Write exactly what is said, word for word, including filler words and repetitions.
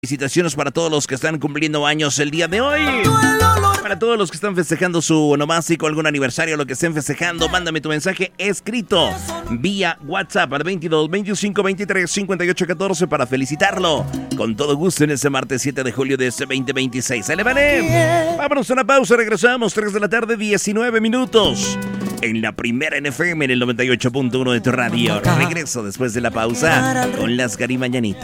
Felicitaciones para todos los que están cumpliendo años el día de hoy. Para todos los que están festejando su onomástico, algún aniversario, lo que estén festejando, mándame tu mensaje escrito vía WhatsApp al veintidós, veinticinco, veintitrés, cincuenta y ocho, catorce para felicitarlo. Con todo gusto en este martes siete de julio de este veinte veintiséis. ¡Se le vale! Vámonos a una pausa, regresamos, tres de la tarde, diecinueve minutos. En la primera N F M en el noventa y ocho punto uno de tu radio. Regreso después de la pausa con las Garimañanitas.